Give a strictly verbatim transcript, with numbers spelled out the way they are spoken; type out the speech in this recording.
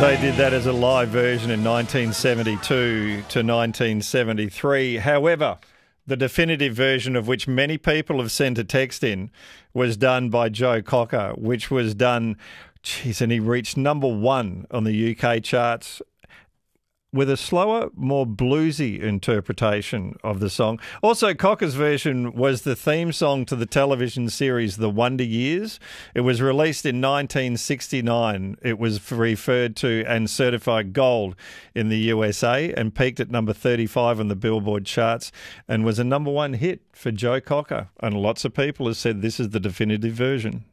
They did that as a live version in nineteen seventy-two to nineteen seventy-three. However, the definitive version, of which many people have sent a text in, was done by Joe Cocker, which was done, geez, and he reached number one on the U K charts with a slower, more bluesy interpretation of the song. Also, Cocker's version was the theme song to the television series The Wonder Years. It was released in nineteen sixty-nine. It was referred to and certified gold in the U S A and peaked at number thirty-five on the Billboard charts and was a number one hit for Joe Cocker. And lots of people have said this is the definitive version.